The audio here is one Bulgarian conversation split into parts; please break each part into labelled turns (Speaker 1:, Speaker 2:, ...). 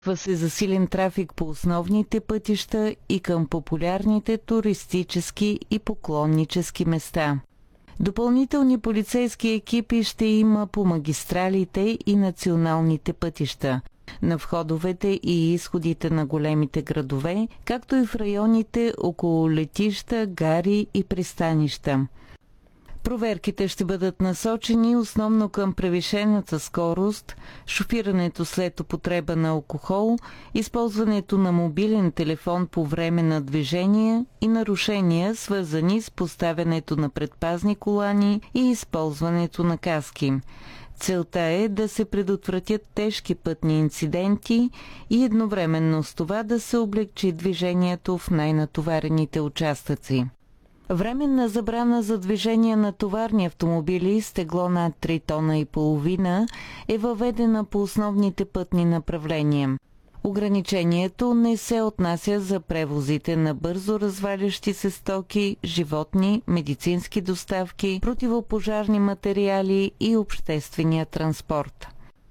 Speaker 1: Се засилен трафик по основните пътища и към популярните туристически и поклоннически места. Допълнителни полицейски екипи ще има по магистралите и националните пътища, на входовете и изходите на големите градове, както и в районите около летища, гари и пристанища. Проверките ще бъдат насочени основно към превишената скорост, шофирането след употреба на алкохол, използването на мобилен телефон по време на движение и нарушения, свързани с поставянето на предпазни колани и използването на каски. Целта е да се предотвратят тежки пътни инциденти и едновременно с това да се облекчи движението в най-натоварените участъци. Временна забрана за движение на товарни автомобили с тегло над 3,5 тона е въведена по основните пътни направления. Ограничението не се отнася за превозите на бързо развалящи се стоки, животни, медицински доставки, противопожарни материали и обществения транспорт.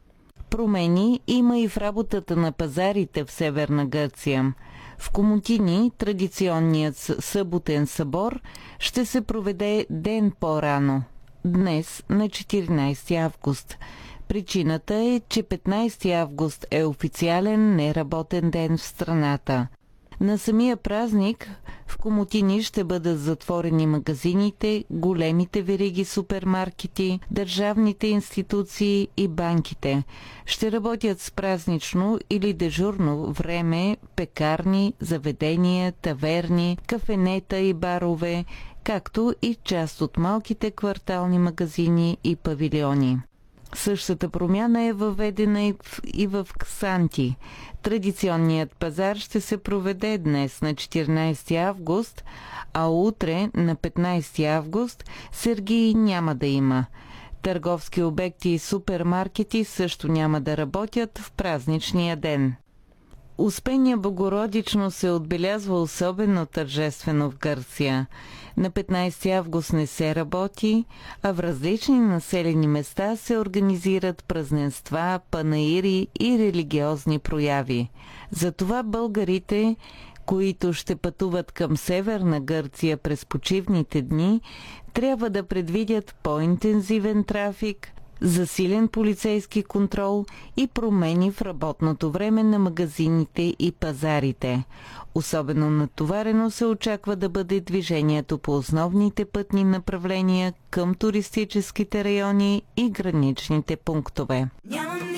Speaker 1: Промени има и в работата на пазарите в Северна Гърция. В Комотини традиционният съботен събор ще се проведе ден по-рано, днес на 14 август. Причината е, че 15 август е официален неработен ден в страната. На самия празник в Комотини ще бъдат затворени магазините, големите вериги супермаркети, държавните институции и банките. Ще работят с празнично или дежурно време пекарни, заведения, таверни, кафенета и барове, както и част от малките квартални магазини и павилиони. Същата промяна е въведена и в Ксанти. Традиционният пазар ще се проведе днес на 14 август, а утре на 15 август сергии няма да има. Търговски обекти и супермаркети също няма да работят в празничния ден. Успение Богородично се отбелязва особено тържествено в Гърция. На 15 август не се работи, а в различни населени места се организират празненства, панаири и религиозни прояви. Затова българите, които ще пътуват към Северна Гърция през почивните дни, трябва да предвидят по-интензивен трафик, засилен полицейски контрол и промени в работното време на магазините и пазарите. Особено натоварено се очаква да бъде движението по основните пътни направления към туристическите райони и граничните пунктове.